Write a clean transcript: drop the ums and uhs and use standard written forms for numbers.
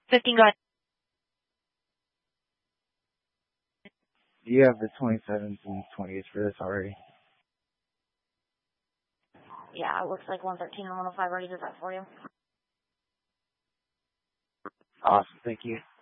15, go ahead. Do you have the 27th and 28th for this already? Yeah, it looks like 113 and 105 already did that for you. Awesome, thank you.